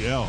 KCBL.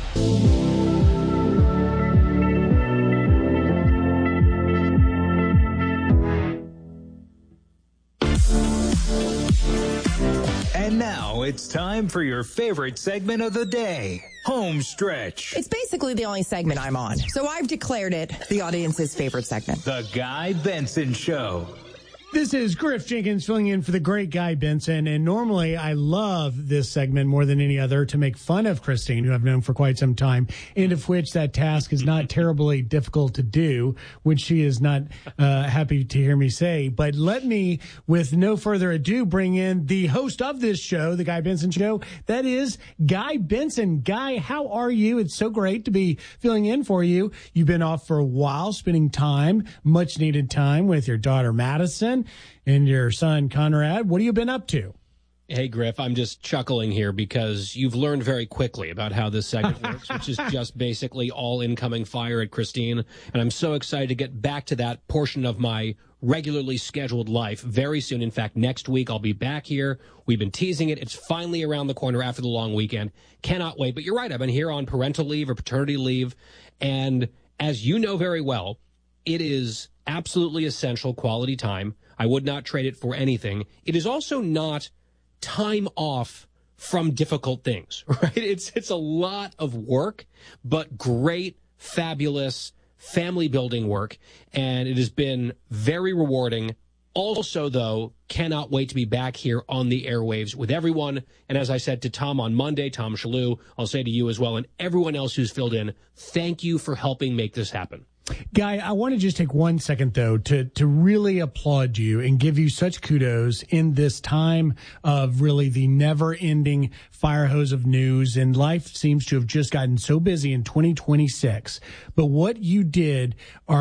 And now it's time for your favorite segment of the day, Home Stretch. It's basically the only segment I'm on, so I've declared it the audience's favorite segment. The Guy Benson Show. This is Griff Jenkins filling in for the great Guy Benson, and normally I love this segment more than any other to make fun of Christine, who I've known for quite some time, and of which that task is not terribly difficult to do, which she is not happy to hear me say. But let me, with no further ado, bring in the host of this show, the Guy Benson Show. That is Guy Benson. Guy, how are you? It's so great to be filling in for you. You've been off for a while, spending time, much needed time with your daughter Madison and your son Conrad. What have you been up to? Hey, Griff, I'm just chuckling here because you've learned very quickly about how this segment works, which is just basically all incoming fire at Christine. And I'm so excited to get back to that portion of my regularly scheduled life very soon. In fact, next week I'll be back here. We've been teasing it. It's finally around the corner after the long weekend. Cannot wait. But you're right. I've been here on parental leave or paternity leave. And as you know very well, it is absolutely essential quality time. I would not trade it for anything. It is also not time off from difficult things, right? It's a lot of work, but great, fabulous family building work. And it has been very rewarding. Also, though, cannot wait to be back here on the airwaves with everyone. And as I said to Tom on Monday, Tom Shalhoub, I'll say to you as well, and everyone else who's filled in, thank you for helping make this happen. Guy, I want to just take 1 second, though, to really applaud you and give you such kudos in this time of really the never-ending fire hose of news, and life seems to have just gotten so busy in 2026. But what you did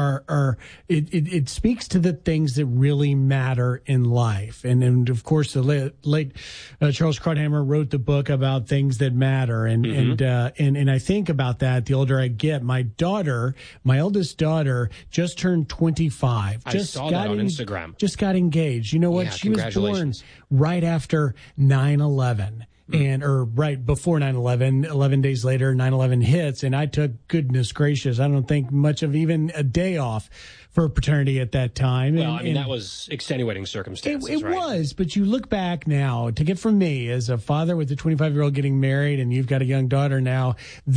it speaks to the things that really matter in life. And of course, the late Charles Krauthammer wrote the book about things that matter. And I think about that the older I get. My eldest daughter just turned 25. I saw that on Instagram. Just got engaged. You know what? Yeah, she was born right after 9/11. Or right before 9/11, 11 days later, 9/11 hits. And I took, goodness gracious, I don't think much of even a day off for paternity at that time. Well, I mean, that was extenuating circumstances, It right? was, but you look back now, to get from me as a father with a 25-year-old getting married, and you've got a young daughter now,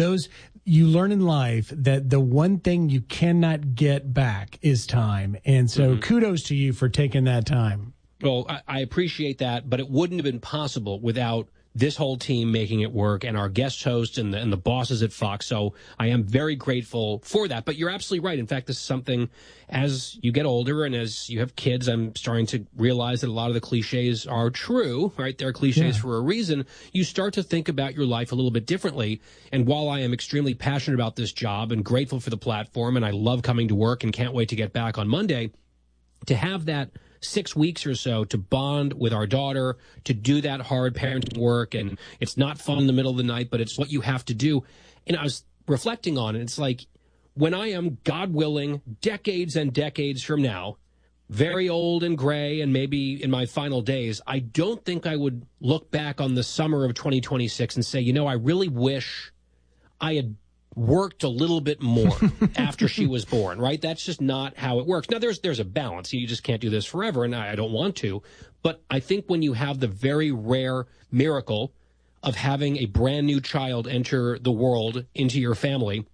you learn in life that the one thing you cannot get back is time. And so kudos to you for taking that time. Well, I appreciate that, but it wouldn't have been possible without this whole team making it work and our guest hosts and the bosses at Fox. So I am very grateful for that. But you're absolutely right. In fact, this is something, as you get older and as you have kids, I'm starting to realize that a lot of the cliches are true, right? They're cliches for a reason. You start to think about your life a little bit differently. And while I am extremely passionate about this job and grateful for the platform, and I love coming to work and can't wait to get back on Monday, to have that 6 weeks or so to bond with our daughter, to do that hard parenting work. And it's not fun in the middle of the night, but it's what you have to do. And I was reflecting on it. It's like, when I am, God willing, decades and decades from now, very old and gray and maybe in my final days, I don't think I would look back on the summer of 2026 and say, I really wish I had worked a little bit more after she was born, right? That's just not how it works. Now, there's a balance. You just can't do this forever, and I don't want to. But I think when you have the very rare miracle of having a brand new child enter the world into your family,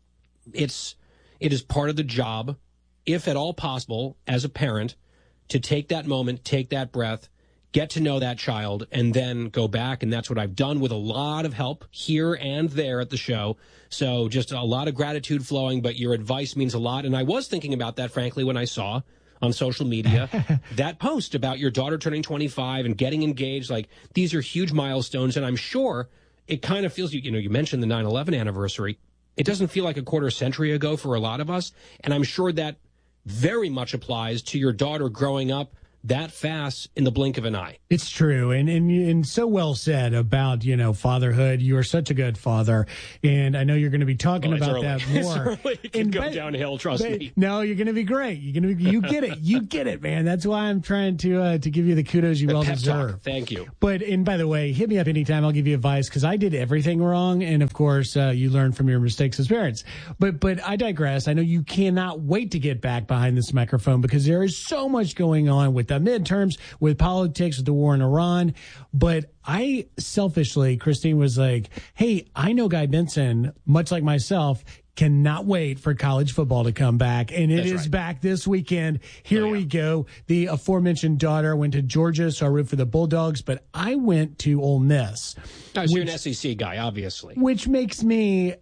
it is part of the job, if at all possible, as a parent, to take that moment, take that breath, get to know that child, and then go back. And that's what I've done with a lot of help here and there at the show. So just a lot of gratitude flowing, but your advice means a lot. And I was thinking about that, frankly, when I saw on social media that post about your daughter turning 25 and getting engaged. Like, these are huge milestones. And I'm sure it kind of feels, you mentioned the 9/11 anniversary. It doesn't feel like a quarter century ago for a lot of us. And I'm sure that very much applies to your daughter growing up that fast in the blink of an eye. It's true, and so well said about fatherhood. You are such a good father, and I know you're going to be talking about that more. It's early. It can go downhill. Trust me. No, you're going to be great. You get it. You get it, man. That's why I'm trying to give you the kudos you well deserve. Thank you. And by the way, hit me up anytime. I'll give you advice because I did everything wrong, and of course, you learn from your mistakes as parents. But I digress. I know you cannot wait to get back behind this microphone because there is so much going on with the midterms, with politics, with the war in Iran. But I selfishly, Christine, was like, hey, I know Guy Benson, much like myself, cannot wait for college football to come back. And it is back this weekend. Here we go. The aforementioned daughter went to Georgia, so I root for the Bulldogs, but I went to Ole Miss. So you're an SEC guy, obviously. Which makes me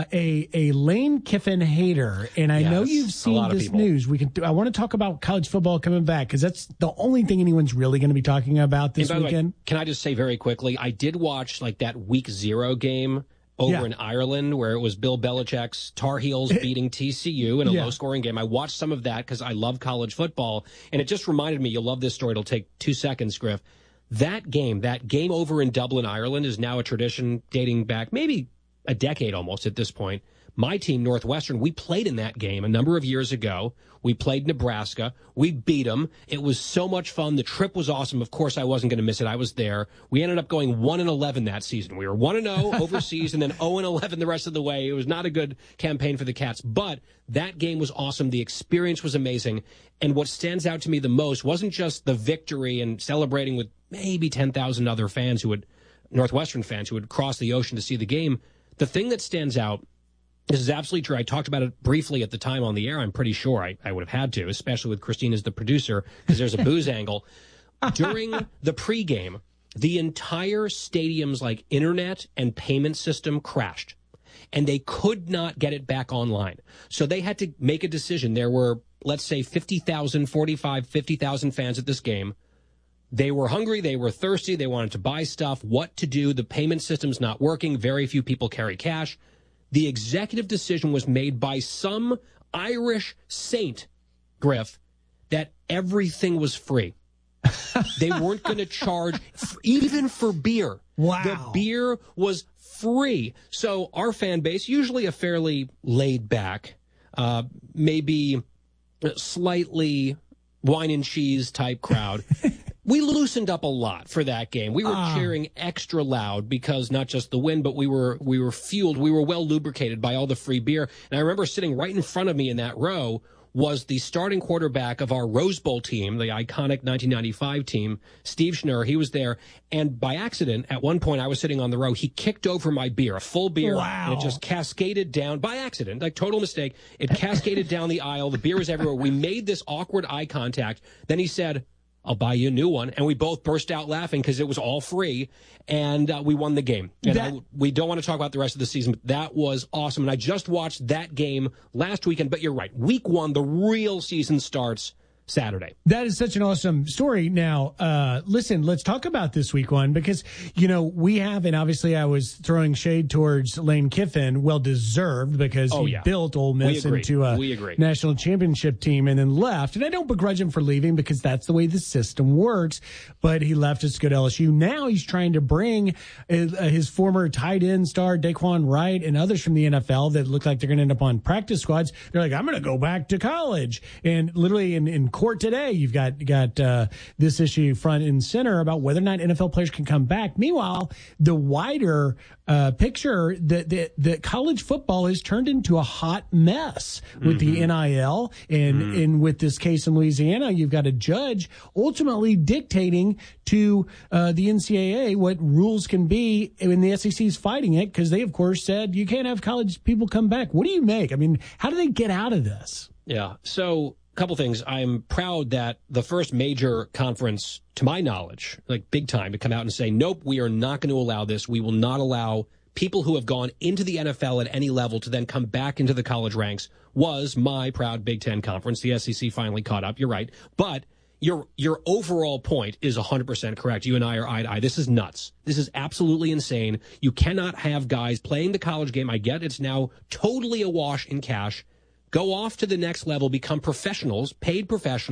a Lane Kiffin hater. And I know you've seen this news. I want to talk about college football coming back because that's the only thing anyone's really going to be talking about this weekend. Can I just say very quickly, I did watch that week 0 game over in Ireland where it was Bill Belichick's Tar Heels beating TCU in a low-scoring game. I watched some of that because I love college football, and it just reminded me, you'll love this story, it'll take 2 seconds, Griff. That game over in Dublin, Ireland, is now a tradition dating back maybe a decade almost at this point. My team, Northwestern, we played in that game a number of years ago. We played Nebraska. We beat them. It was so much fun. The trip was awesome. Of course, I wasn't going to miss it. I was there. We ended up going 1-11 that season. We were 1-0 overseas and then 0-11 the rest of the way. It was not a good campaign for the Cats, but that game was awesome. The experience was amazing. And what stands out to me the most wasn't just the victory and celebrating with maybe 10,000 other fans Northwestern fans who would cross the ocean to see the game. The thing that stands out, this is absolutely true. I talked about it briefly at the time on the air. I'm pretty sure I would have had to, especially with Christine as the producer, because there's a booze angle. During the pregame, the entire stadium's internet and payment system crashed, and they could not get it back online. So they had to make a decision. There were, let's say, 50,000 fans at this game. They were hungry. They were thirsty. They wanted to buy stuff. What to do? The payment system's not working. Very few people carry cash. The executive decision was made by some Irish saint, Griff, that everything was free. They weren't going to charge even for beer. Wow. The beer was free. So our fan base, usually a fairly laid back, maybe slightly wine and cheese type crowd. We loosened up a lot for that game. We were cheering extra loud because not just the win, but we were fueled. We were well lubricated by all the free beer. And I remember sitting right in front of me in that row was the starting quarterback of our Rose Bowl team, the iconic 1995 team, Steve Schnurr. He was there. And by accident, at one point I was sitting on the row, he kicked over my beer, a full beer. Wow. And it just cascaded down by accident, total mistake. It cascaded down the aisle. The beer was everywhere. We made this awkward eye contact. Then he said, I'll buy you a new one. And we both burst out laughing because it was all free, and we won the game. And we don't want to talk about the rest of the season, but that was awesome. And I just watched that game last weekend, but you're right. Week 1, the real season starts Saturday. That is such an awesome story. Now, listen, let's talk about this week 1 because, we have, and obviously I was throwing shade towards Lane Kiffin, well deserved because he built Ole Miss into a national championship team and then left. And I don't begrudge him for leaving because that's the way the system works, but he left us to go to LSU. Now he's trying to bring his former tight end star, Daquan Wright, and others from the NFL that look like they're going to end up on practice squads. They're like, I'm going to go back to college. And literally in court today, you've got this issue front and center about whether or not NFL players can come back. Meanwhile, the wider picture that college football has turned into a hot mess with the NIL and with this case in Louisiana, you've got a judge ultimately dictating to the NCAA what rules can be, and the SEC's fighting it because they, of course, said you can't have college people come back. What do you make? I mean, how do they get out of this? Yeah, so couple things. I'm proud that the first major conference, to my knowledge, big time, to come out and say, nope, we are not going to allow this. We will not allow people who have gone into the NFL at any level to then come back into the college ranks, was my proud Big Ten conference. The SEC finally caught up. You're right. But your overall point is 100% correct. You and I are eye to eye. This is nuts. This is absolutely insane. You cannot have guys playing the college game. I get it's now totally awash in cash. Go off to the next level, become professionals, paid professionals,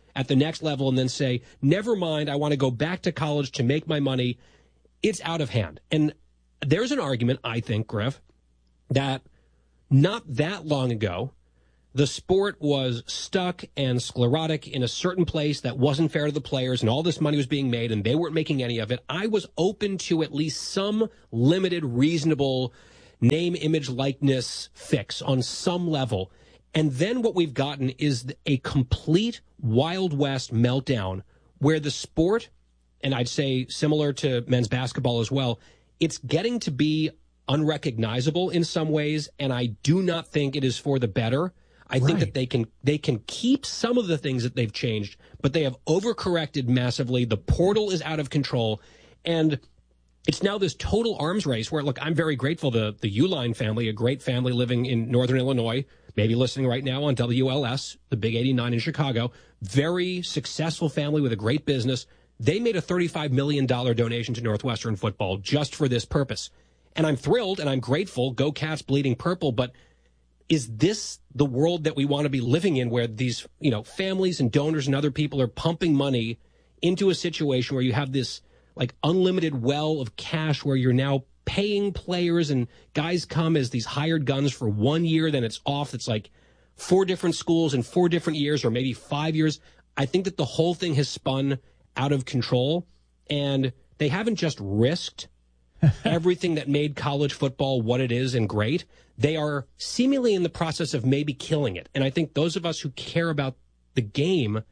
at the next level and then say, never mind, I want to go back to college to make my money, it's out of hand. And there's an argument, I think, Griff, that not that long ago, the sport was stuck and sclerotic in a certain place that wasn't fair to the players, and all this money was being made, and they weren't making any of it. I was open to at least some limited, reasonable name, image, likeness fix on some level. And then what we've gotten is a complete Wild West meltdown where the sport, and I'd say similar to men's basketball as well, it's getting to be unrecognizable in some ways, and I do not think it is for the better. I think that they can keep some of the things that they've changed, but they have overcorrected massively. The portal is out of control, and it's now this total arms race where, look, I'm very grateful to the Uline family, a great family living in northern Illinois, maybe listening right now on WLS, the Big 89 in Chicago, very successful family with a great business. They made a $35 million donation to Northwestern football just for this purpose. And I'm thrilled and I'm grateful. Go Cats, bleeding purple. But is this the world that we want to be living in, where these, families and donors and other people are pumping money into a situation where you have this like unlimited well of cash where you're now paying players and guys come as these hired guns for 1 year, then it's off. It's like 4 different schools in 4 different years or maybe 5 years. I think that the whole thing has spun out of control, and they haven't just risked everything that made college football what it is and great. They are seemingly in the process of maybe killing it. And I think those of us who care about the game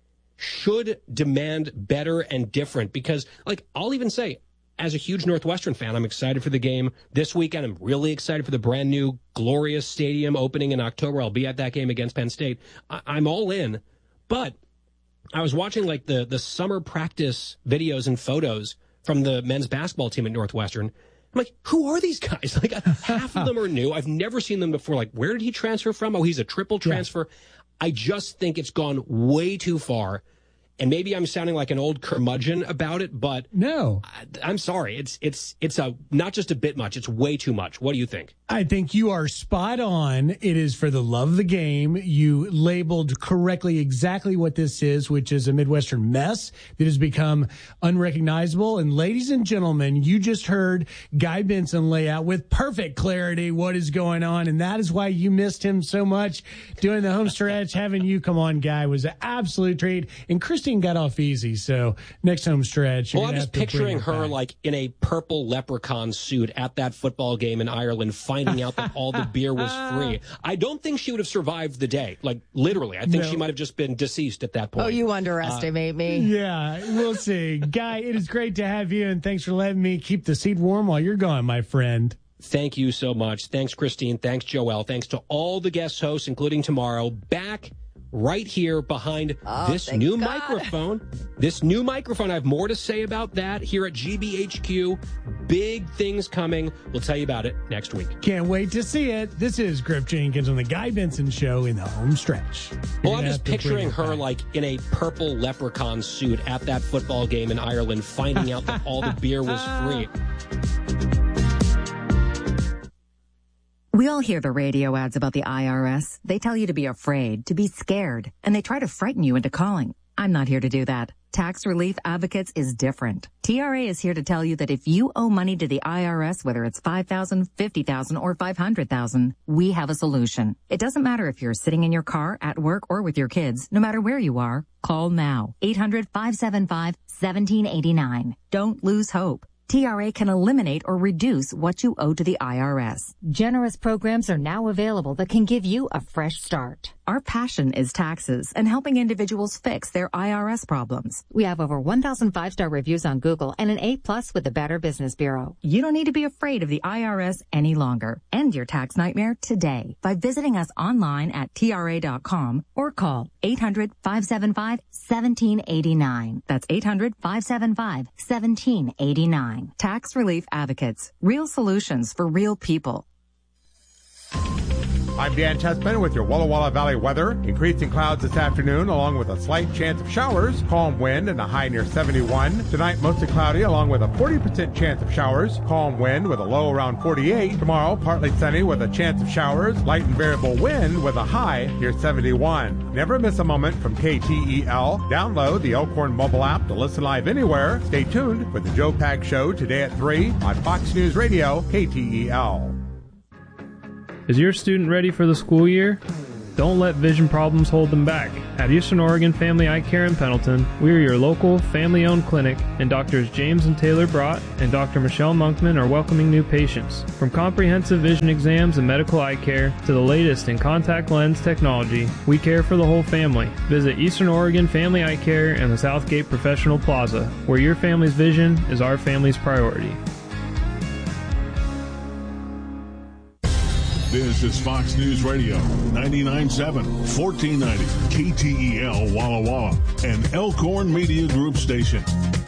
should demand better and different, because, like, I'll even say, as a huge Northwestern fan, I'm excited for the game this weekend. I'm really excited for the brand new glorious stadium opening in October. I'll be at that game against Penn State. I'm all in. But I was watching like the summer practice videos and photos from the men's basketball team at Northwestern. I'm like, who are these guys? Like, half of them are new. I've never seen them before. Like, where did he transfer from? Oh, he's a triple transfer. Yeah. I just think it's gone way too far. And maybe I'm sounding like an old curmudgeon about it, but no, I'm sorry. It's not just a bit much. It's way too much. What do you think? I think you are spot on. It is for the love of the game. You labeled correctly exactly what this is, which is a Midwestern mess that has become unrecognizable. And ladies and gentlemen, you just heard Guy Benson lay out with perfect clarity what is going on. And that is why you missed him so much doing the home stretch. Having you come on, Guy, was an absolute treat. And Christine got off easy. So next home stretch. Well, I'm just picturing her like in a purple leprechaun suit at that football game in Ireland, finding out that all the beer was free. I don't think she would have survived the day. Like, literally. I think she might have just been deceased at that point. Oh, you underestimate me. Yeah, we'll see. Guy, it is great to have you, and thanks for letting me keep the seat warm while you're gone, my friend. Thank you so much. Thanks, Christine. Thanks, Joelle. Thanks to all the guest hosts, including tomorrow, back right here behind this new microphone. This new microphone. I have more to say about that here at GBHQ. Big things coming. We'll tell you about it next week. Can't wait to see it. This is Griff Jenkins on the Guy Benson Show in the home stretch. Well, I'm just picturing her like in a purple leprechaun suit at that football game in Ireland, finding out that all the beer was free. We all hear the radio ads about the IRS. They tell you to be afraid, to be scared, and they try to frighten you into calling. I'm not here to do that. Tax Relief Advocates is different. TRA is here to tell you that if you owe money to the IRS, whether it's $5,000, $50,000, or $500,000, we have a solution. It doesn't matter if you're sitting in your car, at work, or with your kids. No matter where you are, call now. 800-575-1789. Don't lose hope. TRA can eliminate or reduce what you owe to the IRS. Generous programs are now available that can give you a fresh start. Our passion is taxes and helping individuals fix their IRS problems. We have over 1,000 5-star reviews on Google and an A+ with the Better Business Bureau. You don't need to be afraid of the IRS any longer. End your tax nightmare today by visiting us online at TRA.com or call 800-575-1789. That's 800-575-1789. Tax Relief Advocates. Real solutions for real people. I'm Dan Tessman with your Walla Walla Valley weather. Increasing clouds this afternoon along with a slight chance of showers. Calm wind and a high near 71. Tonight mostly cloudy along with a 40% chance of showers. Calm wind with a low around 48. Tomorrow partly sunny with a chance of showers. Light and variable wind with a high near 71. Never miss a moment from KTEL. Download the Elkhorn mobile app to listen live anywhere. Stay tuned for the Joe Pags Show today at 3 on Fox News Radio KTEL. Is your student ready for the school year? Don't let vision problems hold them back. At Eastern Oregon Family Eye Care in Pendleton, we are your local, family-owned clinic, and Drs. James and Taylor Brott and Dr. Michelle Monkman are welcoming new patients. From comprehensive vision exams and medical eye care to the latest in contact lens technology, we care for the whole family. Visit Eastern Oregon Family Eye Care in the Southgate Professional Plaza, where your family's vision is our family's priority. This is Fox News Radio, 99.7, 1490, KTEL Walla Walla, an Elkhorn Media Group station.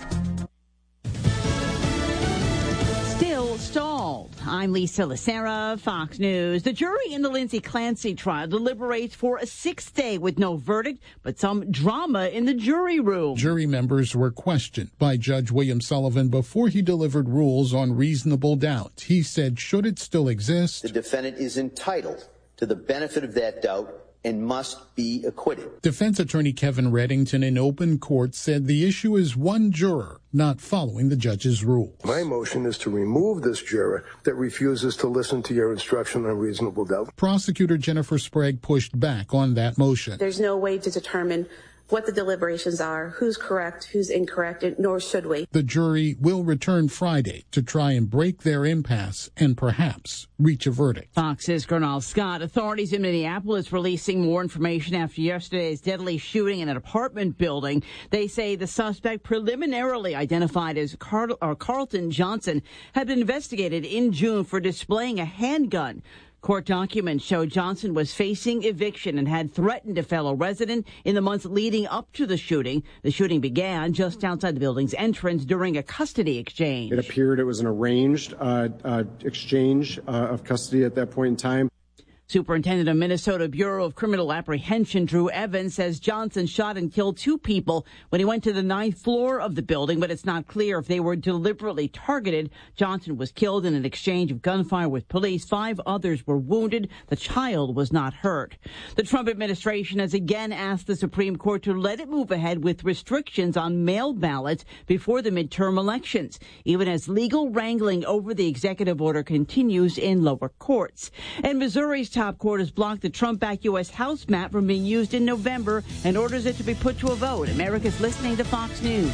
Still stalled. I'm Lisa Lacera, Fox News. The jury in the Lindsay Clancy trial deliberates for a sixth day with no verdict, but some drama in the jury room. Jury members were questioned by Judge William Sullivan before he delivered rules on reasonable doubt. He said, should it still exist, the defendant is entitled to the benefit of that doubt and must be acquitted. Defense attorney Kevin Reddington in open court said the issue is one juror not following the judge's rule. My motion is to remove this juror that refuses to listen to your instruction on reasonable doubt. Prosecutor Jennifer Sprague pushed back on that motion. There's no way to determine what the deliberations are, who's correct, who's incorrect, nor should we. The jury will return Friday to try and break their impasse and perhaps reach a verdict. Fox's Gernal Scott. Authorities in Minneapolis releasing more information after yesterday's deadly shooting in an apartment building. They say the suspect, preliminarily identified as Carlton Johnson, had been investigated in June for displaying a handgun. Court documents show Johnson was facing eviction and had threatened a fellow resident in the months leading up to the shooting. The shooting began just outside the building's entrance during a custody exchange. It appeared it was an arranged exchange of custody at that point in time. Superintendent of Minnesota Bureau of Criminal Apprehension Drew Evans says Johnson shot and killed two people when he went to the 9th floor of the building, but it's not clear if they were deliberately targeted. Johnson was killed in an exchange of gunfire with police. 5 others were wounded. The child was not hurt. The Trump administration has again asked the Supreme Court to let it move ahead with restrictions on mail ballots before the midterm elections, even as legal wrangling over the executive order continues in lower courts. And Missouri's top court has blocked the Trump-backed U.S. House map from being used in November and orders it to be put to a vote. America's listening to Fox News.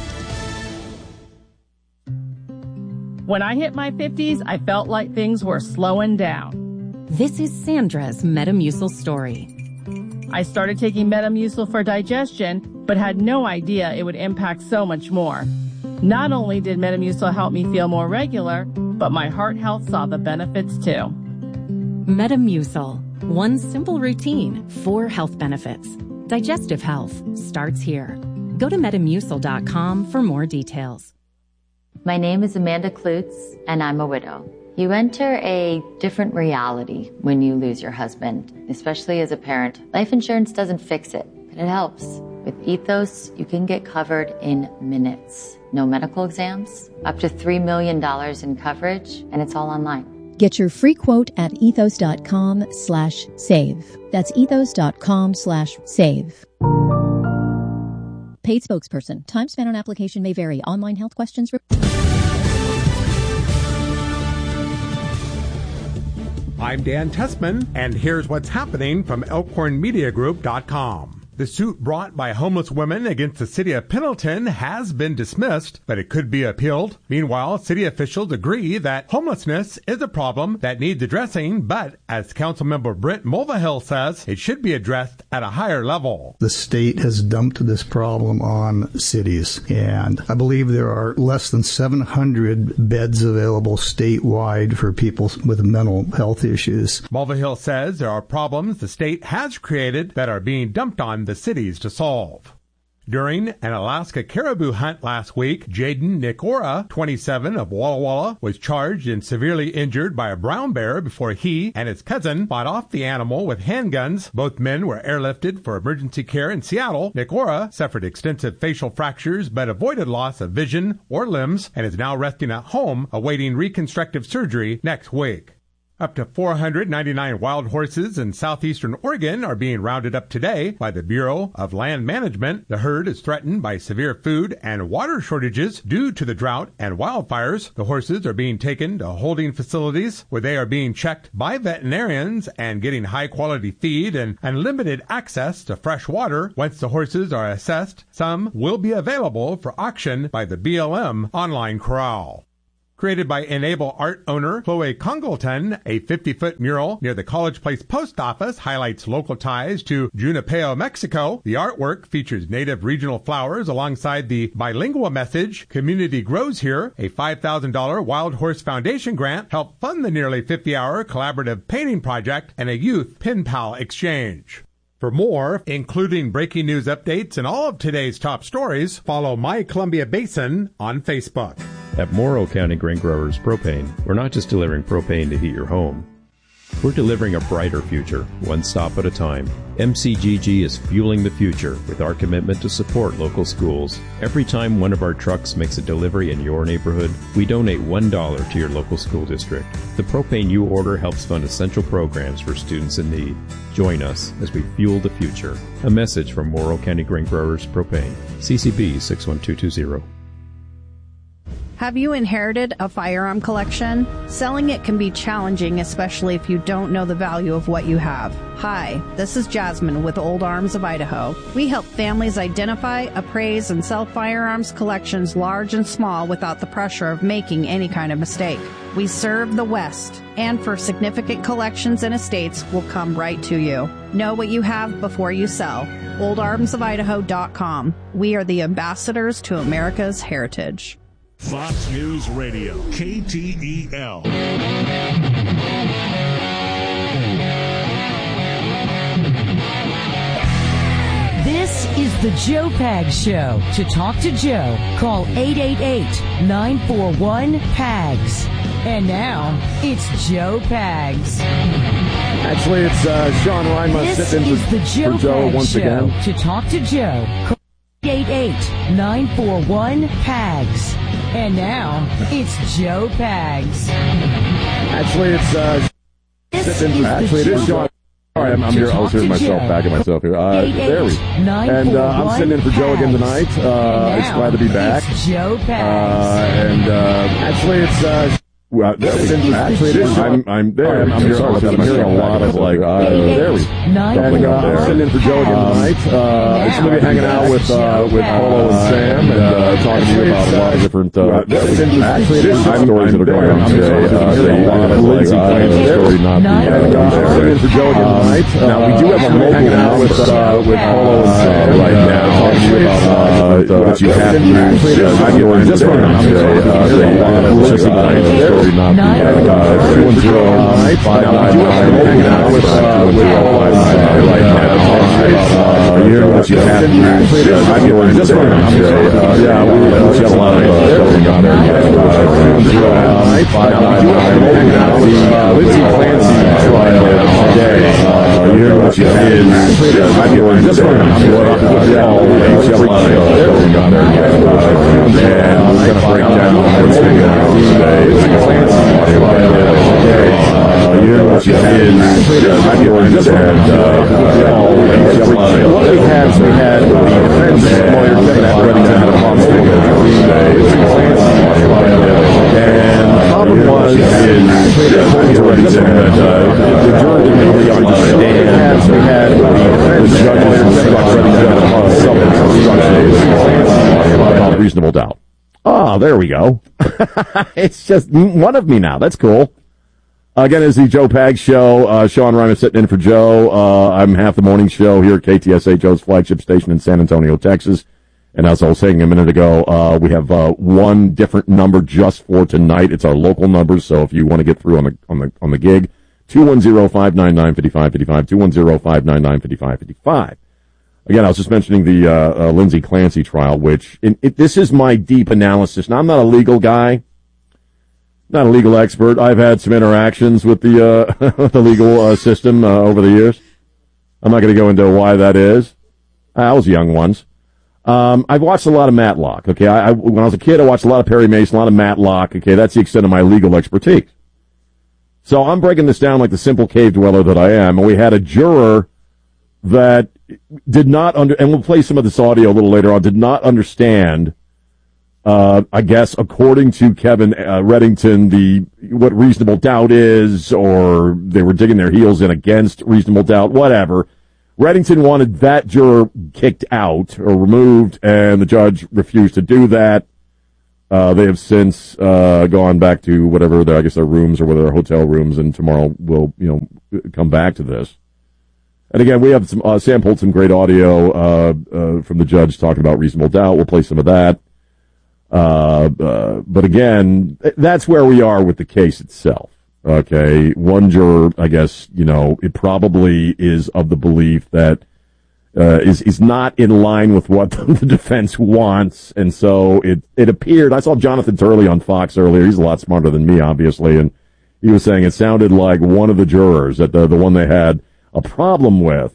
When I hit my 50s, I felt like things were slowing down. This is Sandra's Metamucil story. I started taking Metamucil for digestion, but had no idea it would impact so much more. Not only did Metamucil help me feel more regular, but my heart health saw the benefits too. Metamucil. One simple routine, 4 health benefits. Digestive health starts here. Go to Metamucil.com for more details. My name is Amanda Klutz, and I'm a widow. You enter a different reality when you lose your husband, especially as a parent. Life insurance doesn't fix it, but it helps. With Ethos, you can get covered in minutes. No medical exams, up to $3 million in coverage, and it's all online. Get your free quote at ethos.com/save. That's ethos.com/save. Paid spokesperson. Time spent on application may vary. Online health questions. I'm Dan Tessman, and here's what's happening from ElkhornMediaGroup.com. The suit brought by homeless women against the city of Pendleton has been dismissed, but it could be appealed. Meanwhile, city officials agree that homelessness is a problem that needs addressing, but as Councilmember Britt Mulvihill says, it should be addressed at a higher level. The state has dumped this problem on cities, and I believe there are less than 700 beds available statewide for people with mental health issues. Mulvihill says there are problems the state has created that are being dumped on the cities to solve. During an Alaska caribou hunt last week, Jaden Nikora, 27 of Walla Walla, was charged and severely injured by a brown bear before he and his cousin fought off the animal with handguns. Both men were airlifted for emergency care in Seattle. Nikora suffered extensive facial fractures but avoided loss of vision or limbs and is now resting at home awaiting reconstructive surgery next week. Up to 499 wild horses in southeastern Oregon are being rounded up today by the Bureau of Land Management. The herd is threatened by severe food and water shortages due to the drought and wildfires. The horses are being taken to holding facilities where they are being checked by veterinarians and getting high-quality feed and unlimited access to fresh water. Once the horses are assessed, some will be available for auction by the BLM online corral. Created by Enable Art owner Chloe Congleton, a 50-foot mural near the College Place post office highlights local ties to Junipero, Mexico. The artwork features native regional flowers alongside the bilingual message, "Community Grows Here." A $5,000 Wild Horse Foundation grant helped fund the nearly 50-hour collaborative painting project and a youth pen pal exchange. For more, including breaking news updates and all of today's top stories, follow My Columbia Basin on Facebook. At Morrow County Grain Growers Propane, we're not just delivering propane to heat your home. We're delivering a brighter future, one stop at a time. MCGG is fueling the future with our commitment to support local schools. Every time one of our trucks makes a delivery in your neighborhood, we donate $1 to your local school district. The propane you order helps fund essential programs for students in need. Join us as we fuel the future. A message from Morrow County Grain Growers Propane. CCB 61220. Have you inherited a firearm collection? Selling it can be challenging, especially if you don't know the value of what you have. Hi, this is Jasmine with Old Arms of Idaho. We help families identify, appraise, and sell firearms collections large and small without the pressure of making any kind of mistake. We serve the West, and for significant collections and estates, we'll come right to you. Know what you have before you sell. oldarmsofidaho.com. We are the ambassadors to America's heritage. Fox News Radio, KTEL. This is the Joe Pags Show. To talk to Joe, call 888-941-PAGS. And now, it's Joe Pags. Actually, it's Sean Reinmuth sitting in for Joe once again. To talk to Joe, call 888-941-PAGS. And now, it's Joe Pags. Actually, it's it is Sean. All right, I'm here. I was hearing myself, backing myself here. There we go. And I'm sitting in for Joe again tonight. It's glad to be back. Joe Pags. And actually, it's actually, it is. I'm there. I'm here. I'm hearing a lot of like. There we go. And I'm sitting in for Joe again tonight. It's going to be hanging out with Polo and Sam and talking to you about a lot of different. Actually, it is stories that are going on today. A lot of like story not being. I'm sitting in for Joe again tonight. Now we do have a local hanging out with Polo and Sam right now talking to you about what you have to use. I'm just going on today. A lot of story not being. 210-599-5555 right now. You know what you have to use. I'm just going on today. Yeah, we have a lot of going on there. 210-599-5555. Lindsay Clancy trial today. You know what you have to use. I'm just going on today. Yeah, we have a lot of going on there. And we're going to break down what's going on today. Clancy trial today. You know what you have to use. What we had the defense lawyer ready to have a hospital Clancy trial. And the problem was the jury didn't really understand. We had the defense lawyer ready to have a hospital reasonable doubt. Ah, there we go. It's just one of me now. That's cool. Again, it's the Joe Pags Show. Sean Reinmuth sitting in for Joe. I'm half the morning show here at KTSA, Joe's flagship station in San Antonio, Texas. And as I was saying a minute ago, we have one different number just for tonight. It's our local number, so if you want to get through on the gig, 210-599-5555, 210-599-5555. Again, I was just mentioning the Lindsay Clancy trial, which this is my deep analysis. Now, I'm not a legal guy, not a legal expert. I've had some interactions with the the legal system over the years. I'm not going to go into why that is. I was young once. I've watched a lot of Matlock. Okay, when I was a kid, I watched a lot of Perry Mason, a lot of Matlock. Okay, that's the extent of my legal expertise. So I'm breaking this down like the simple cave dweller that I am. And we had a juror that did not and we'll play some of this audio a little later on, did not understand, I guess, according to Kevin Reddington, what reasonable doubt is, or they were digging their heels in against reasonable doubt, whatever. Reddington wanted that juror kicked out or removed, and the judge refused to do that. They have since gone back to whatever their rooms or whether they're hotel rooms, and tomorrow we'll come back to this. And again, we have some Sam pulled some great audio from the judge talking about reasonable doubt. We'll play some of that. But again, that's where we are with the case itself. Okay, one juror, I guess, it probably is of the belief that is not in line with what the defense wants, and so it appeared. I saw Jonathan Turley on Fox earlier. He's a lot smarter than me, obviously, and he was saying it sounded like one of the jurors, that the one they had a problem with,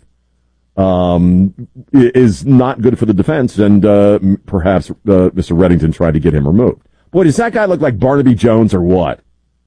is not good for the defense, and perhaps Mr. Reddington tried to get him removed. Boy, does that guy look like Barnaby Jones or what?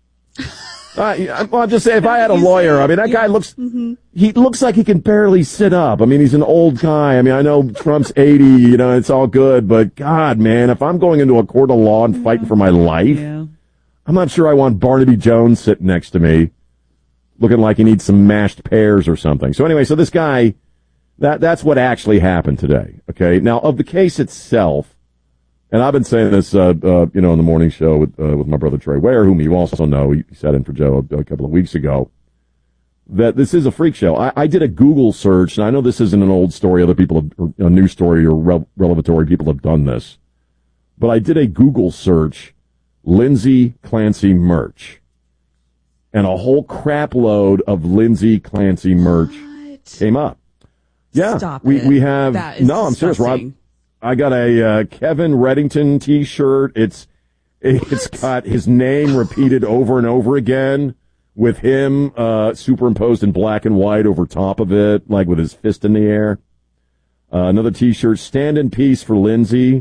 I'm just saying, if I had a lawyer, that guy looks, he looks like he can barely sit up. He's an old guy. I know Trump's 80, it's all good, but God, man, if I'm going into a court of law and fighting for my life, I'm not sure I want Barnaby Jones sitting next to me, looking like he needs some mashed pears or something. So anyway, so this guy, that's what actually happened today. Okay. Now, of the case itself, and I've been saying this, in the morning show with my brother Trey Ware, whom you also know. He sat in for Joe a couple of weeks ago. That this is a freak show. I did a Google search, and I know this isn't an old story. Other people, a news story or revelatory people have done this. But I did a Google search, Lindsay Clancy merch, and a whole crap load of Lindsay Clancy merch came up. Yeah, Stop we have. That is no, I'm serious, Rob. I got a Kevin Reddington T-shirt. It's got his name repeated over and over again with him superimposed in black and white over top of it, like with his fist in the air. Another T-shirt, Stand in Peace for Lindsay.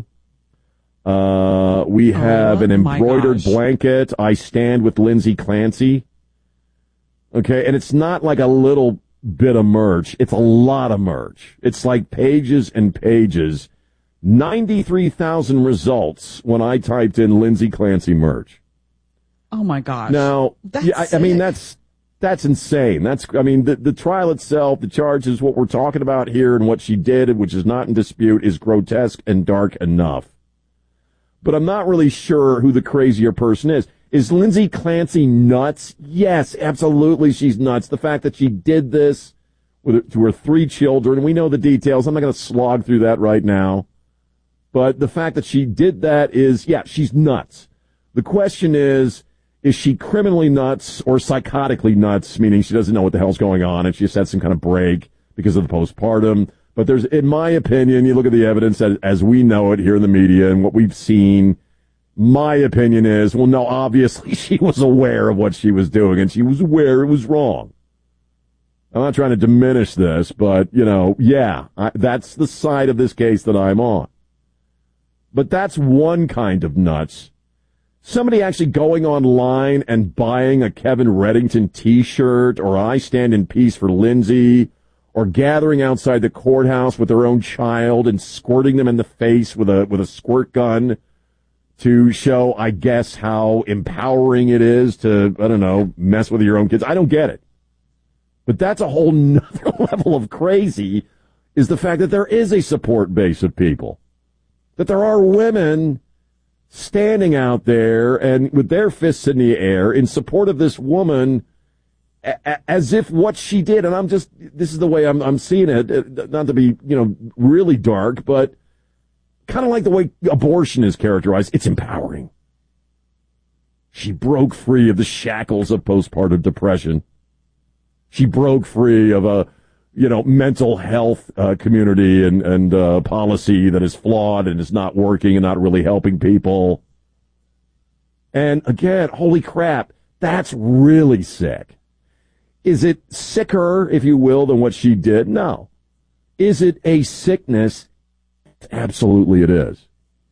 We have an embroidered blanket, I Stand with Lindsay Clancy. Okay, and it's not like a little bit of merch. It's a lot of merch. It's like pages and pages. 93,000 results when I typed in Lindsay Clancy merch. Oh my gosh! Now, that's that's insane. The trial itself, the charges, what we're talking about here, and what she did, which is not in dispute, is grotesque and dark enough. But I'm not really sure who the crazier person is. Is Lindsay Clancy nuts? Yes, absolutely, she's nuts. The fact that she did this to her 3 children, we know the details. I'm not going to slog through that right now. But the fact that she did that is, she's nuts. The question is she criminally nuts or psychotically nuts, meaning she doesn't know what the hell's going on and she just had some kind of break because of the postpartum? But there's, in my opinion, you look at the evidence as we know it here in the media and what we've seen, my opinion is, well, no, obviously she was aware of what she was doing and she was aware it was wrong. I'm not trying to diminish this, but, that's the side of this case that I'm on. But that's one kind of nuts. Somebody actually going online and buying a Kevin Reddington T-shirt, or I Stand in Peace for Lindsay, or gathering outside the courthouse with their own child and squirting them in the face with a squirt gun to show, I guess, how empowering it is to, mess with your own kids. I don't get it. But that's a whole nother level of crazy, is the fact that there is a support base of people. That there are women standing out there and with their fists in the air in support of this woman, as if what she did, and this is the way I'm seeing it, not to be, really dark, but kind of like the way abortion is characterized, it's empowering. She broke free of the shackles of postpartum depression. She broke free of mental health community and policy that is flawed and is not working and not really helping people. And again, holy crap, that's really sick. Is it sicker, if you will, than what she did? No. Is it a sickness? Absolutely it is.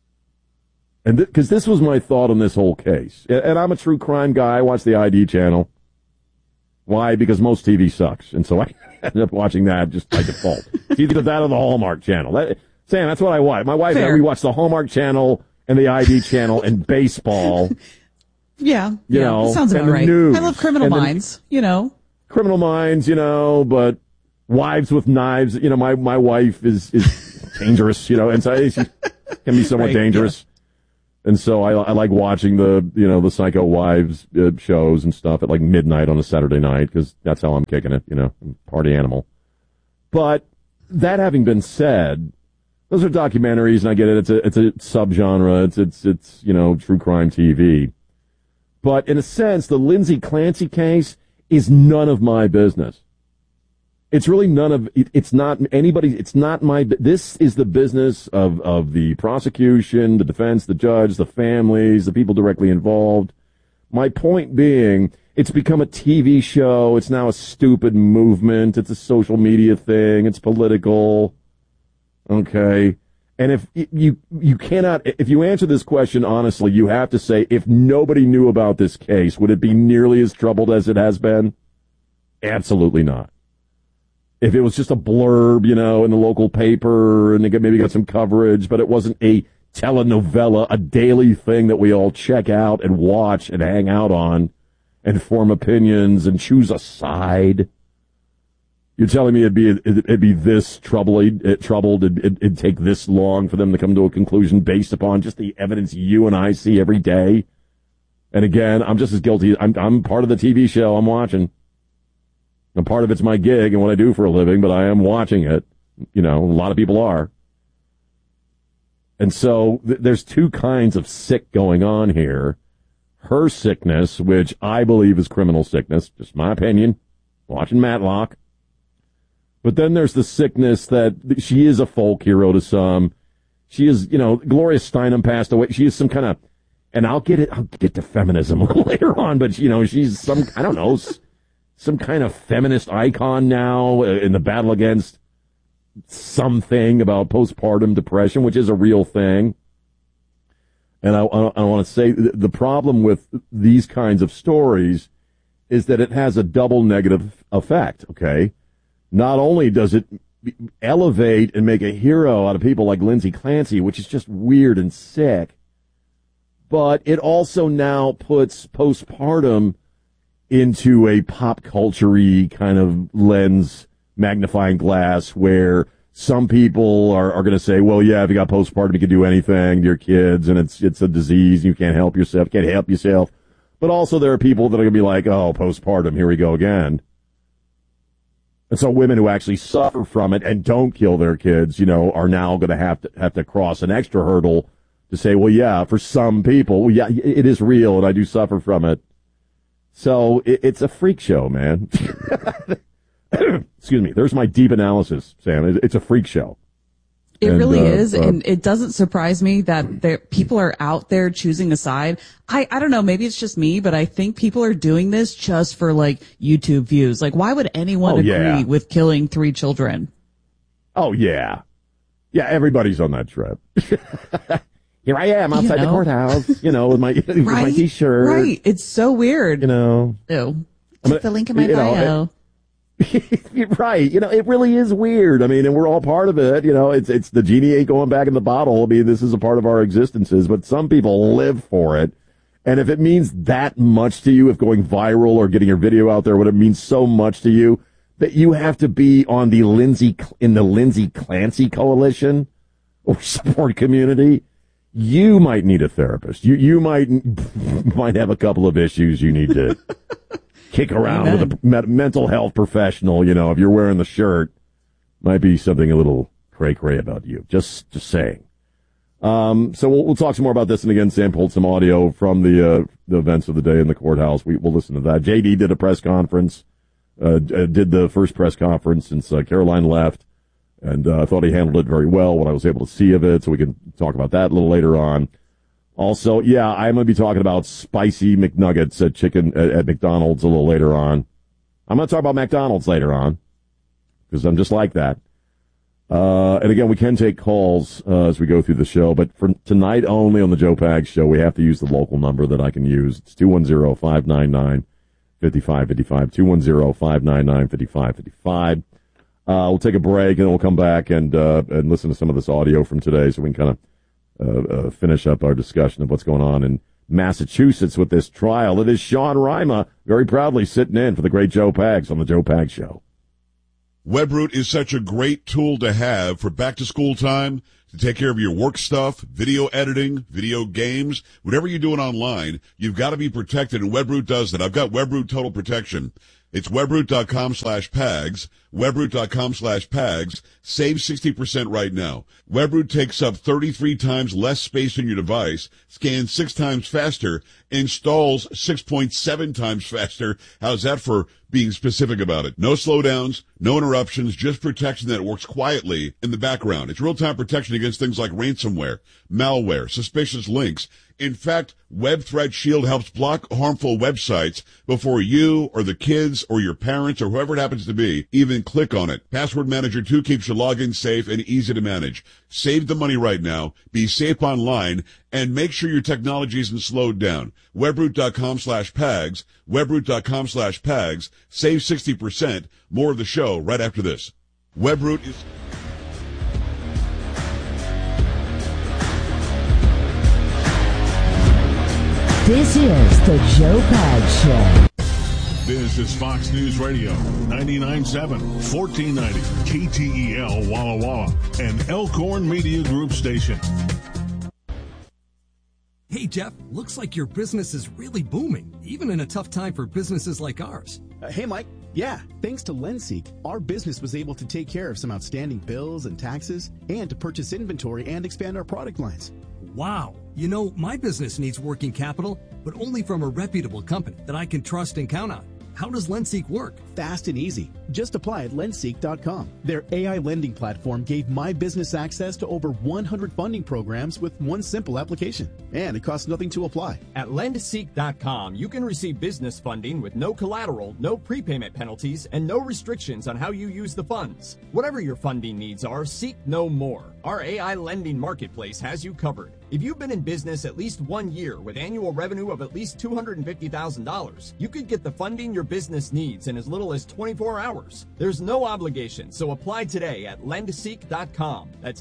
And because this was my thought on this whole case. And I'm a true crime guy. I watch the ID channel. Why? Because most TV sucks. And so I ended up watching that just by default. It's either that or the Hallmark channel. Sam, that's what I watch. My wife and I, we watch the Hallmark channel and the ID channel and baseball. Yeah. You know, that sounds about right. News. I love Criminal Minds, Criminal Minds, but Wives with Knives, my wife is dangerous, and so she can be somewhat dangerous. Yeah. And so I like watching the Psycho Wives shows and stuff at like midnight on a Saturday night because that's how I'm kicking it, I'm a party animal. But that having been said, those are documentaries, and I get it. It's a subgenre. It's true crime TV. But in a sense, the Lindsay Clancy case is none of my business. It's really none of it. It's not anybody. It's not my. This is the business of the prosecution, the defense, the judge, the families, the people directly involved. My point being, it's become a TV show. It's now a stupid movement. It's a social media thing. It's political. Okay. And if you cannot, if you answer this question honestly, you have to say, if nobody knew about this case, would it be nearly as troubled as it has been? Absolutely not. If it was just a blurb, in the local paper and they maybe got some coverage, but it wasn't a telenovela, a daily thing that we all check out and watch and hang out on and form opinions and choose a side. You're telling me it'd be this troubled, it'd take this long for them to come to a conclusion based upon just the evidence you and I see every day? And again, I'm just as guilty. I'm part of the TV show I'm watching. And part of it's my gig and what I do for a living, but I am watching it. A lot of people are. And so there's two kinds of sick going on here. Her sickness, which I believe is criminal sickness, just my opinion, watching Matlock. But then there's the sickness that she is a folk hero to some. She is, Gloria Steinem passed away. She is some kind of, and I'll get to feminism a little later on, but she's some, I don't know, some kind of feminist icon now in the battle against something about postpartum depression, which is a real thing. And I want to say the problem with these kinds of stories is that it has a double negative effect, okay? Not only does it elevate and make a hero out of people like Lindsay Clancy, which is just weird and sick, but it also now puts postpartum into a pop culture-y kind of lens, magnifying glass, where some people are going to say, well, yeah, if you got postpartum, you can do anything to your kids, and it's a disease, you can't help yourself. But also there are people that are going to be like, oh, postpartum, here we go again. And so women who actually suffer from it and don't kill their kids, are now going to have to cross an extra hurdle to say, well, yeah, for some people, yeah, it is real, and I do suffer from it. So it's a freak show, man. Excuse me. There's my deep analysis, Sam. It's a freak show. It really is, and it doesn't surprise me that people are out there choosing a side. I don't know, maybe it's just me, but I think people are doing this just for, YouTube views. Why would anyone agree with killing 3 children? Oh, yeah. Yeah, everybody's on that trip. Here I am outside the courthouse, with my T-shirt. Right. It's so weird. Ew. Click the link in my bio. Right. It really is weird. And we're all part of it. It's the genie ain't going back in the bottle. This is a part of our existences, but some people live for it. And if it means that much to you, if going viral or getting your video out there, what it means so much to you, that you have to be on the Lindsay Clancy coalition or support community, you might need a therapist. You might have a couple of issues you need to kick around with a mental health professional. If you're wearing the shirt, might be something a little cray-cray about you. Just saying. So we'll talk some more about this. And again, Sam pulled some audio from the events of the day in the courthouse. We'll listen to that. JD did a press conference did the first press conference since Caroline left, and I thought he handled it very well, what I was able to see of it, so we can talk about that a little later on. Also, yeah, I'm going to be talking about spicy McNuggets at McDonald's a little later on. I'm going to talk about McDonald's later on, because I'm just like that. And again, we can take calls as we go through the show, but for tonight only on the Joe Pags Show, we have to use the local number that I can use. It's 210-599-5555, 210-599-5555. We'll take a break, and we'll come back and listen to some of this audio from today so we can kind of finish up our discussion of what's going on in Massachusetts with this trial. It is Sean Rima very proudly sitting in for the great Joe Pags on the Joe Pags Show. Webroot is such a great tool to have for back-to-school time, to take care of your work stuff, video editing, video games, whatever you're doing online. You've got to be protected, and Webroot does that. I've got Webroot Total Protection. It's webroot.com/pags, webroot.com/pags. Save 60% right now. Webroot takes up 33 times less space on your device, scans 6 times faster, installs 6.7 times faster. How's that for being specific about it? No slowdowns, no interruptions, just protection that works quietly in the background. It's real-time protection against things like ransomware, malware, suspicious links. In fact, Web Threat Shield helps block harmful websites before you or the kids or your parents or whoever it happens to be even click on it. Password Manager 2 keeps your login safe and easy to manage. Save the money right now, be safe online, and make sure your technology isn't slowed down. Webroot.com/pags, webroot.com/pags. Save 60%. More of the show right after this. Webroot is... This is the Joe Pags Show. This is Fox News Radio, 99.7, 1490, KTEL Walla Walla, and Elkhorn Media Group station. Hey, Jeff, looks like your business is really booming, even in a tough time for businesses like ours. Hey, Mike. Yeah, thanks to LendSeek, our business was able to take care of some outstanding bills and taxes and to purchase inventory and expand our product lines. Wow. You know, my business needs working capital, but only from a reputable company that I can trust and count on. How does LendSeek work? Fast and easy. Just apply at lendseek.com. Their AI lending platform gave my business access to over 100 funding programs with one simple application. And it costs nothing to apply. At lendseek.com, you can receive business funding with no collateral, no prepayment penalties, and no restrictions on how you use the funds. Whatever your funding needs are, seek no more. Our AI lending marketplace has you covered. If you've been in business at least 1 year with annual revenue of at least $250,000, you could get the funding your business needs in as little as 24 hours. There's no obligation, so apply today at lendseek.com. That's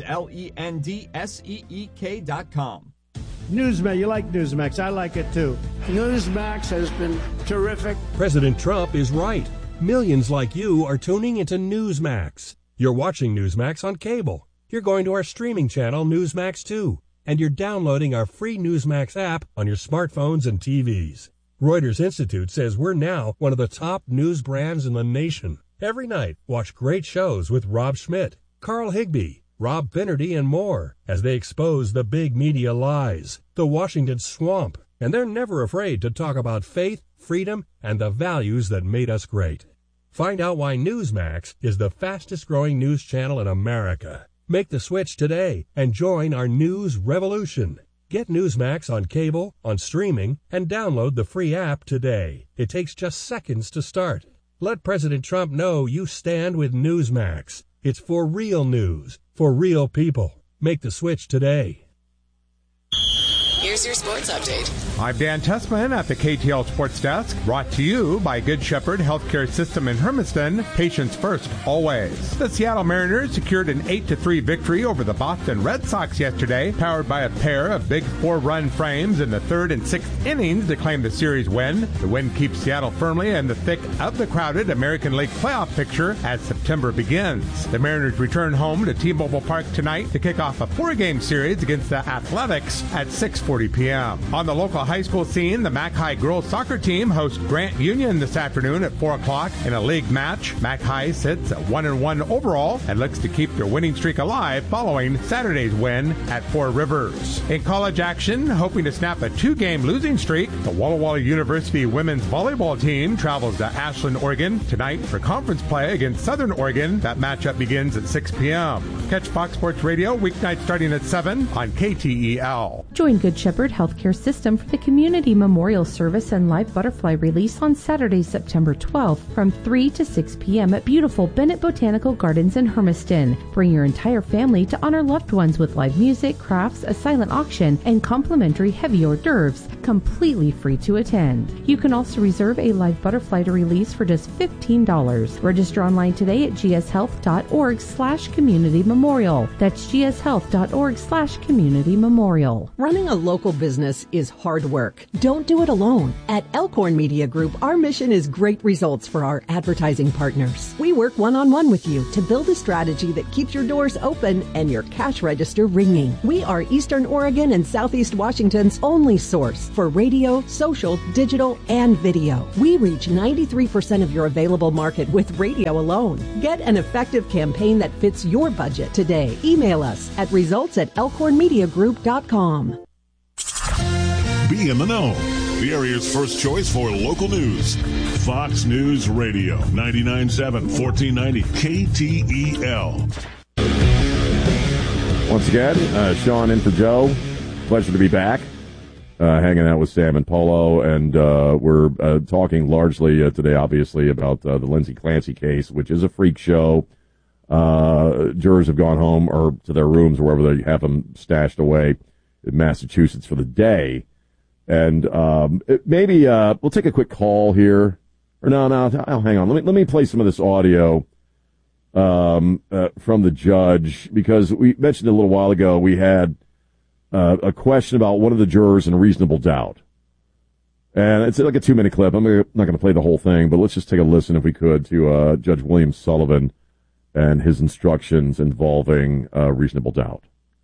LENDSEEK.com. Newsmax, you like Newsmax. I like it too. Newsmax has been terrific. President Trump is right. Millions like you are tuning into Newsmax. You're watching Newsmax on cable. You're going to our streaming channel, Newsmax 2. And you're downloading our free Newsmax app on your smartphones and TVs. Reuters Institute says we're now one of the top news brands in the nation. Every night, watch great shows with Rob Schmidt, Carl Higbie, Rob Finnerty, and more as they expose the big media lies, the Washington swamp, and they're never afraid to talk about faith, freedom, and the values that made us great. Find out why Newsmax is the fastest-growing news channel in America. Make the switch today and join our news revolution. Get Newsmax on cable, on streaming, and download the free app today. It takes just seconds to start. Let President Trump know you stand with Newsmax. It's for real news, for real people. Make the switch today. Here's your sports update. I'm Dan Tessman at the KTL Sports Desk, brought to you by Good Shepherd Healthcare System in Hermiston. Patients first, always. The Seattle Mariners secured an 8-3 victory over the Boston Red Sox yesterday, powered by a pair of big 4-run frames in the 3rd and 6th innings to claim the series win. The win keeps Seattle firmly in the thick of the crowded American League playoff picture as September begins. The Mariners return home to T-Mobile Park tonight to kick off a 4-game series against the Athletics at 6:45 3 p.m. On the local high school scene, the Mac High girls soccer team hosts Grant Union this afternoon at 4 o'clock in a league match. Mac High sits at 1-1 overall and looks to keep their winning streak alive following Saturday's win at Four Rivers. In college action, hoping to snap a 2-game losing streak, the Walla Walla University women's volleyball team travels to Ashland, Oregon tonight for conference play against Southern Oregon. That matchup begins at 6 p.m. Catch Fox Sports Radio weeknights starting at 7 on KTEL. Join Good Shepherd Healthcare System for the Community Memorial Service and Live Butterfly Release on Saturday, September 12th from 3 to 6 p.m. at beautiful Bennett Botanical Gardens in Hermiston. Bring your entire family to honor loved ones with live music, crafts, a silent auction, and complimentary heavy hors d'oeuvres, completely free to attend. You can also reserve a live butterfly to release for just $15. Register online today at gshealth.org/community memorial. That's gshealth.org/community memorial. Running a local business is hard work. Don't do it alone. At Elkhorn Media Group, our mission is great results for our advertising partners. We work one-on-one with you to build a strategy that keeps your doors open and your cash register ringing. We are Eastern Oregon and Southeast Washington's only source for radio, social, digital, and video. We reach 93% of your available market with radio alone. Get an effective campaign that fits your budget today. Email us at results@elkhornmediagroup.com. Be in the know. The area's first choice for local news. Fox News Radio, 99.7, 1490 KTEL. Once again, Sean in for Joe. Pleasure to be back. Hanging out with Sam and Polo, and we're talking largely today, obviously, about the Lindsay Clancy case, which is a freak show. Jurors have gone home or to their rooms, or wherever they have them stashed away in Massachusetts for the day. And maybe we'll take a quick call here. Or no, hang on. Let me play some of this audio from the judge, because we mentioned a little while ago we had a question about one of the jurors in reasonable doubt. And it's like a 2-minute clip. I'm not going to play the whole thing, but let's just take a listen, if we could, to Judge William Sullivan and his instructions involving reasonable doubt.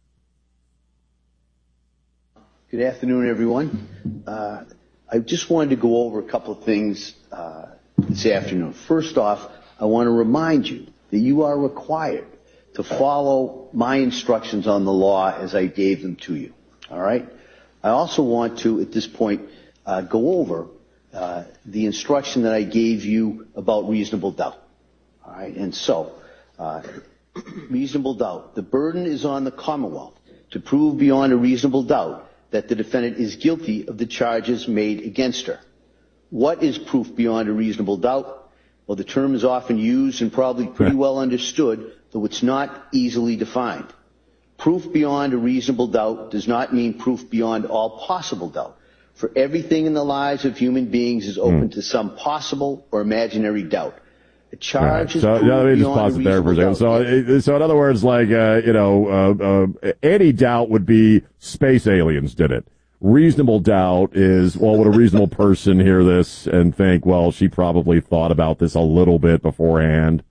Good afternoon, everyone. I just wanted to go over a couple of things this afternoon. First off, I want to remind you that you are required to follow my instructions on the law as I gave them to you. All right? I also want to, at this point, go over the instruction that I gave you about reasonable doubt. All right? And so, reasonable doubt. The burden is on the Commonwealth to prove beyond a reasonable doubt that the defendant is guilty of the charges made against her. What is proof beyond a reasonable doubt? Well, the term is often used and probably pretty well understood, though it's not easily defined. Proof beyond a reasonable doubt does not mean proof beyond all possible doubt. For everything in the lives of human beings is open to some possible or imaginary doubt. A charge is proved let me just beyond pause a it there for a second. reasonable So in other words, like, any doubt would be space aliens did it. Reasonable doubt is, well, would a reasonable person hear this and think, well, she probably thought about this a little bit beforehand,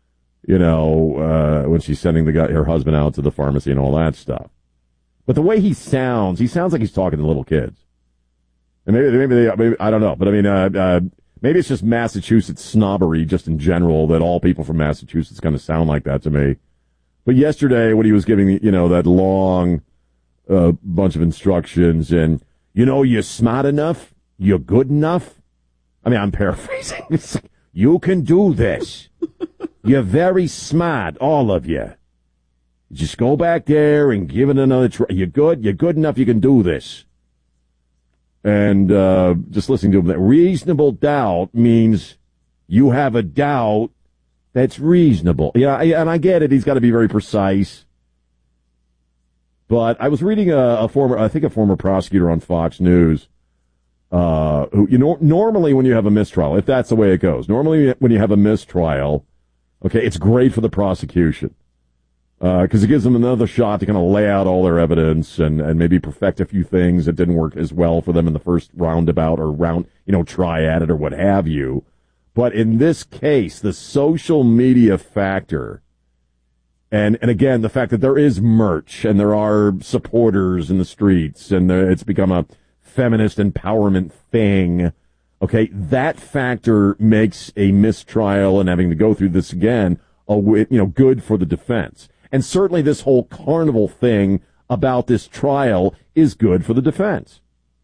when she's sending her husband out to the pharmacy and all that stuff. But the way he sounds like he's talking to little kids. And maybe I don't know, but I mean, maybe it's just Massachusetts snobbery just in general, that all people from Massachusetts kind of sound like that to me. But yesterday when he was giving, that long bunch of instructions and, you're smart enough, you're good enough. I mean, I'm paraphrasing. It's like, you can do this. You're very smart, all of you. Just go back there and give it another try. You're good enough, you can do this. And just listening to him, that reasonable doubt means you have a doubt that's reasonable. Yeah, and I get it. He's got to be very precise. But I was reading a former prosecutor on Fox News, who, normally when you have a mistrial, if that's the way it goes, normally when you have a mistrial, okay, it's great for the prosecution. Because it gives them another shot to kind of lay out all their evidence and maybe perfect a few things that didn't work as well for them in the first roundabout or try at it or what have you. But in this case, the social media factor And again, the fact that there is merch and there are supporters in the streets and it's become a feminist empowerment thing. Okay, that factor makes a mistrial and having to go through this again, good for the defense. And certainly this whole carnival thing about this trial is good for the defense.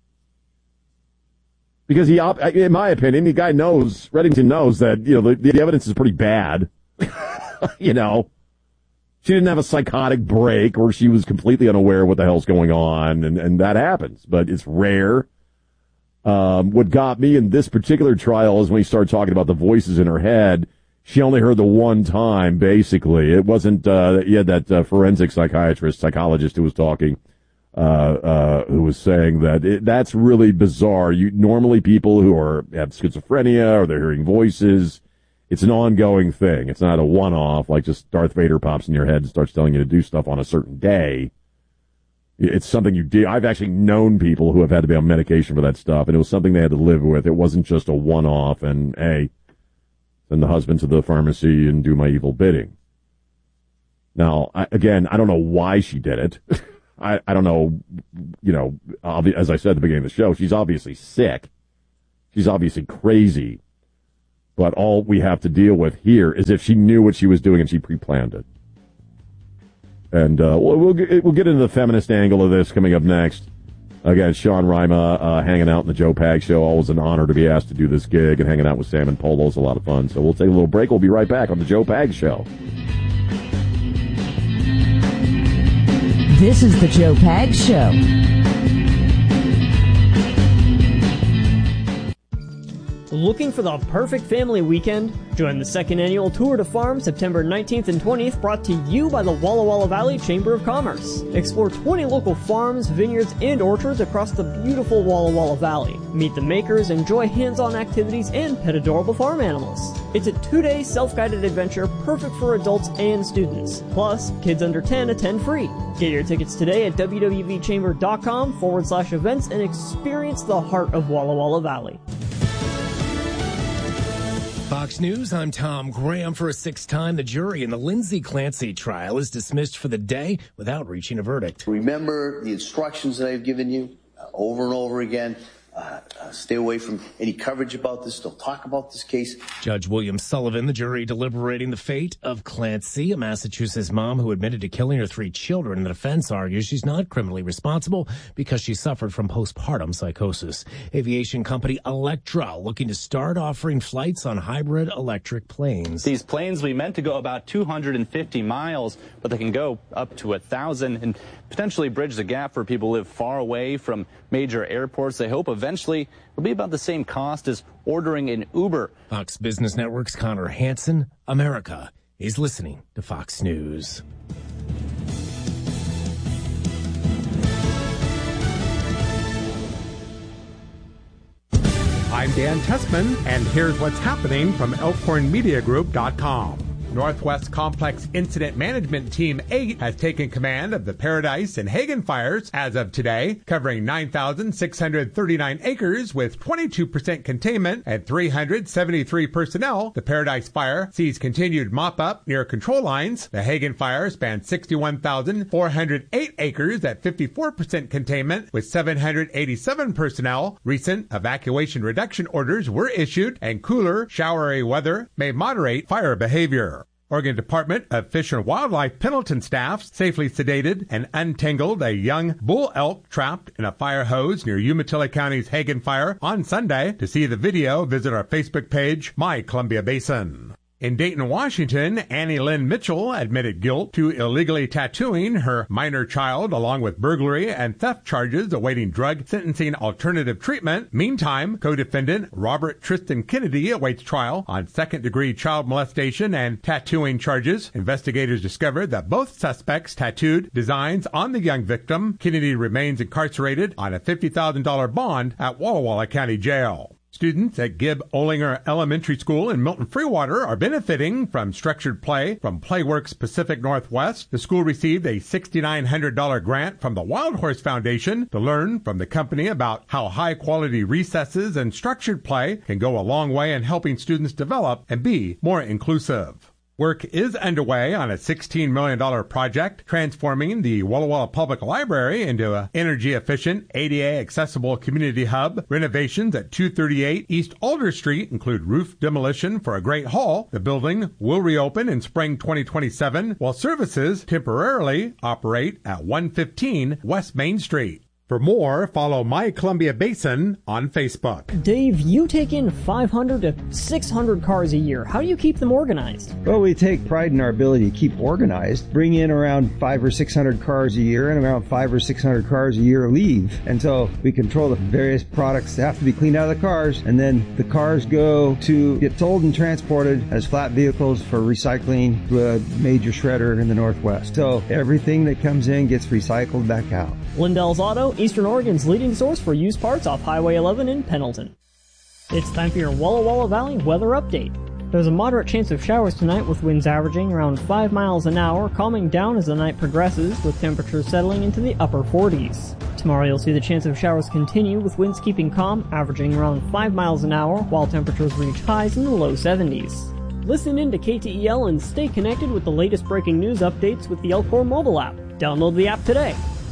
Because in my opinion, the guy knows, Reddington knows that, the evidence is pretty bad. She didn't have a psychotic break or she was completely unaware of what the hell's going on, and that happens, but it's rare. What got me in this particular trial is when he started talking about the voices in her head. She only heard the one time, basically. It wasn't, you had that forensic psychologist who was talking, who was saying that that's really bizarre. Normally people who have schizophrenia or they're hearing voices, it's an ongoing thing. It's not a one-off, like just Darth Vader pops in your head and starts telling you to do stuff on a certain day. It's something you do. I've actually known people who have had to be on medication for that stuff, and it was something they had to live with. It wasn't just a one-off and, hey, send the husband to the pharmacy and do my evil bidding. Now, I don't know why she did it. I don't know, as I said at the beginning of the show, she's obviously sick. She's obviously crazy. But all we have to deal with here is if she knew what she was doing and she pre-planned it. And we'll get into the feminist angle of this coming up next. Again, Sean Rima hanging out in the Joe Pag Show. Always an honor to be asked to do this gig, and hanging out with Sam and Polo is a lot of fun. So we'll take a little break. We'll be right back on the Joe Pag Show. This is the Joe Pag Show. Looking for the perfect family weekend? Join the second annual Tour de Farm September 19th and 20th, brought to you by the Walla Walla Valley Chamber of Commerce. Explore 20 local farms, vineyards, and orchards across the beautiful Walla Walla Valley. Meet the makers, enjoy hands-on activities, and pet adorable farm animals. It's a 2-day self-guided adventure perfect for adults and students. Plus, kids under 10 attend free. Get your tickets today at www.chamber.com/events and experience the heart of Walla Walla Valley. Fox News, I'm Tom Graham. For a sixth time, the jury in the Lindsay Clancy trial is dismissed for the day without reaching a verdict. Remember the instructions that I've given you over and over again. Stay away from any coverage about this. Don't talk about this case. Judge William Sullivan, the jury deliberating the fate of Clancy, a Massachusetts mom who admitted to killing her 3 children. The defense argues she's not criminally responsible because she suffered from postpartum psychosis. Aviation company Electra looking to start offering flights on hybrid electric planes. These planes we meant to go about 250 miles, but they can go up to 1,000 and potentially bridge the gap for people who live far away from major airports. They hope eventually it'll be about the same cost as ordering an Uber. Fox Business Network's Connor Hansen. America is listening to Fox News. I'm Dan Tessman, and here's what's happening from ElkhornMediaGroup.com. Northwest Complex Incident Management Team 8 has taken command of the Paradise and Hagen fires as of today, covering 9,639 acres with 22% containment and 373 personnel. The Paradise fire sees continued mop-up near control lines. The Hagen fire spans 61,408 acres at 54% containment with 787 personnel. Recent evacuation reduction orders were issued, and cooler, showery weather may moderate fire behavior. Oregon Department of Fish and Wildlife Pendleton staff safely sedated and untangled a young bull elk trapped in a fire hose near Umatilla County's Hagen fire on Sunday. To see the video, visit our Facebook page, My Columbia Basin. In Dayton, Washington, Annie Lynn Mitchell admitted guilt to illegally tattooing her minor child, along with burglary and theft charges awaiting drug sentencing alternative treatment. Meantime, co-defendant Robert Tristan Kennedy awaits trial on second-degree child molestation and tattooing charges. Investigators discovered that both suspects tattooed designs on the young victim. Kennedy remains incarcerated on a $50,000 bond at Walla Walla County Jail. Students at Gibb Olinger Elementary School in Milton Freewater are benefiting from structured play from Playworks Pacific Northwest. The school received a $6,900 grant from the Wild Horse Foundation to learn from the company about how high-quality recesses and structured play can go a long way in helping students develop and be more inclusive. Work is underway on a $16 million project transforming the Walla Walla Public Library into an energy-efficient, ADA-accessible community hub. Renovations at 238 East Alder Street include roof demolition for a great hall. The building will reopen in spring 2027, while services temporarily operate at 115 West Main Street. For more, follow My Columbia Basin on Facebook. Dave, you take in 500 to 600 cars a year. How do you keep them organized? Well, we take pride in our ability to keep organized. Bring in around 500 or 600 cars a year, and around 500 or 600 cars a year leave. And so we control the various products that have to be cleaned out of the cars, and then the cars go to get sold and transported as flat vehicles for recycling to a major shredder in the Northwest. So everything that comes in gets recycled back out. Lindell's Auto, Eastern Oregon's leading source for used parts off Highway 11 in Pendleton. It's time for your Walla Walla Valley weather update. There's a moderate chance of showers tonight with winds averaging around 5 miles an hour, calming down as the night progresses with temperatures settling into the upper 40s. Tomorrow you'll see the chance of showers continue with winds keeping calm, averaging around 5 miles an hour, while temperatures reach highs in the low 70s. Listen in to KTEL and stay connected with the latest breaking news updates with the Elcor mobile app. Download the app today.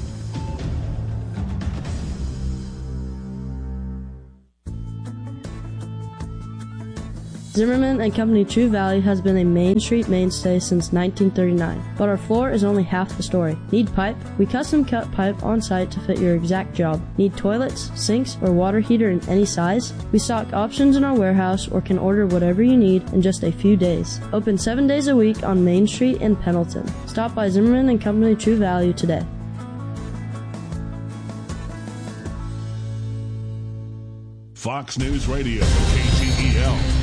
Zimmerman and Company True Value has been a Main Street mainstay since 1939, but our floor is only half the story. Need pipe? We custom cut pipe on site to fit your exact job. Need toilets, sinks, or water heater in any size? We stock options in our warehouse or can order whatever you need in just a few days. Open 7 days a week on Main Street in Pendleton. Stop by Zimmerman and Company True Value today. Fox News Radio, KTEL.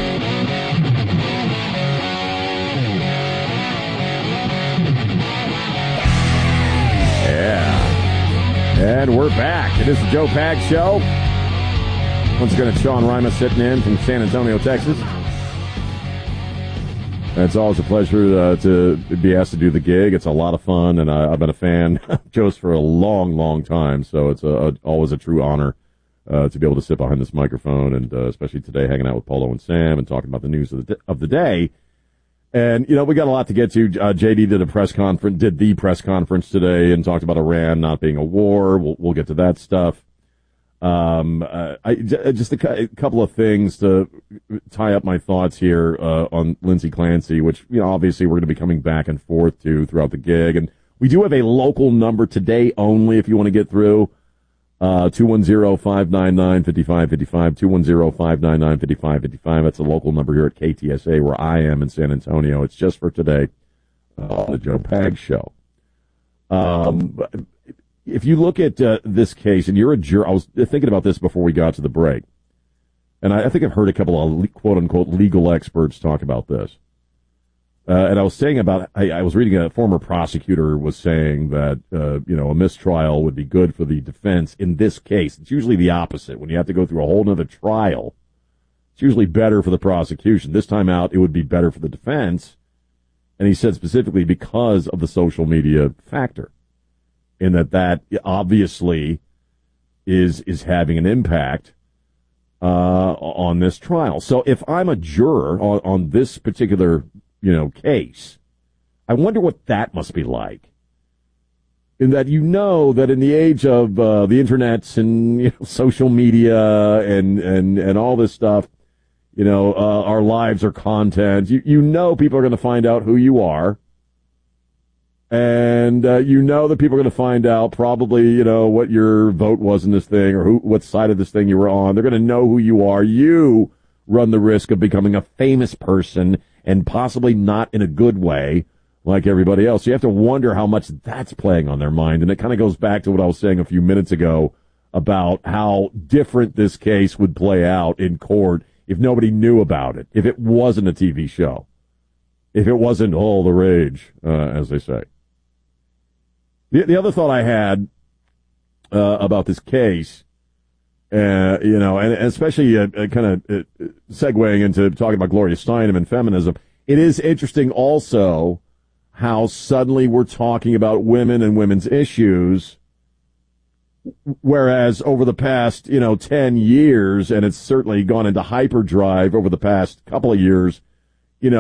Yeah. And we're back. It is the Joe Pags Show. Once again, it's Sean Rima sitting in from San Antonio, Texas. It's always a pleasure to be asked to do the gig. It's a lot of fun, and I've been a fan of Joe's for a long, long time, so it's always a true honor to be able to sit behind this microphone, and especially today hanging out with Paulo and Sam and talking about the news of the day. And, you know, we got a lot to get to. JD did the press conference today and talked about Iran not being a war. We'll get to that stuff. Just a couple of things to tie up my thoughts here on Lindsay Clancy, which, you know, obviously we're going to be coming back and forth to throughout the gig. And we do have a local number today only if you want to get through. 210-599-5555, 210-599-5555. That's a local number here at KTSA where I am in San Antonio. It's just for today on the Joe Pags Show. If you look at this case, and you're a juror, I was thinking about this before we got to the break, and I think I've heard a couple of quote-unquote legal experts talk about this. And I was saying about, I was reading a former prosecutor was saying that, you know, a mistrial would be good for the defense in this case. It's usually the opposite. When you have to go through a whole nother trial, it's usually better for the prosecution. This time out, it would be better for the defense. And he said specifically because of the social media factor, in that obviously is having an impact on this trial. So if I'm a juror on this particular case, I wonder what that must be like. In that that in the age of the internets and social media and all this stuff, our lives are content. People are going to find out who you are, and that people are going to find out probably what your vote was in this thing or what side of this thing you were on. They're going to know who you are. You run the risk of becoming a famous person, and possibly not in a good way like everybody else. So you have to wonder how much that's playing on their mind. And it kind of goes back to what I was saying a few minutes ago about how different this case would play out in court if nobody knew about it, if it wasn't a TV show, if it wasn't all the rage, as they say. The other thought I had about this case, and especially kind of segueing into talking about Gloria Steinem and feminism, it is interesting also how suddenly we're talking about women and women's issues, whereas over the past, 10 years, and it's certainly gone into hyperdrive over the past couple of years,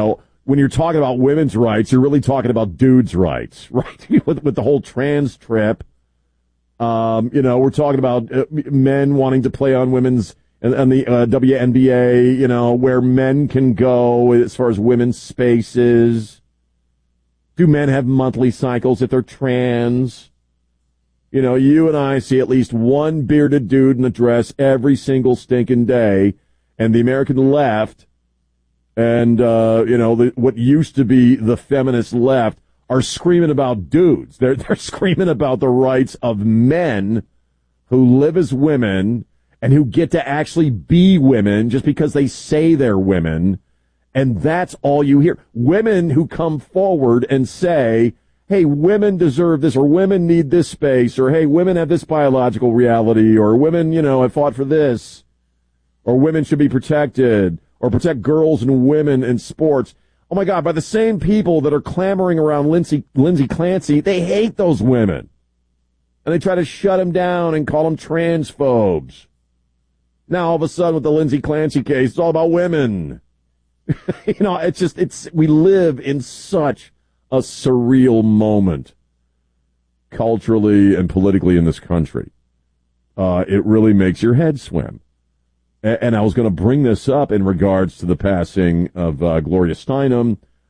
when you're talking about women's rights, you're really talking about dudes' rights, right? with the whole trans trip. We're talking about men wanting to play on women's and the WNBA, where men can go as far as women's spaces. Do men have monthly cycles if they're trans? You and I see at least one bearded dude in a dress every single stinking day, and the American left and, what used to be the feminist left are screaming about dudes. They're screaming about the rights of men who live as women and who get to actually be women just because they say they're women. And that's all you hear. Women who come forward and say, hey, women deserve this, or women need this space, or hey, women have this biological reality, or women, have fought for this, or women should be protected, or protect girls and women in sports. Oh my God, by the same people that are clamoring around Lindsay Clancy, they hate those women. And they try to shut them down and call them transphobes. Now all of a sudden with the Lindsay Clancy case, it's all about women. We live in such a surreal moment culturally and politically in this country. It really makes your head swim. And I was going to bring this up in regards to the passing of Gloria Steinem